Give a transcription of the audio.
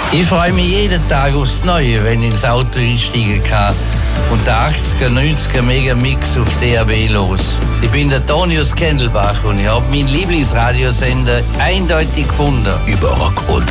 Ich freue mich jeden Tag aufs Neue, wenn ich ins Auto einsteigen kann und der 80er, 90er Megamix auf DAB los. Ich bin der Tonius Kendelbach und ich habe meinen Lieblingsradiosender eindeutig gefunden. Über Rock und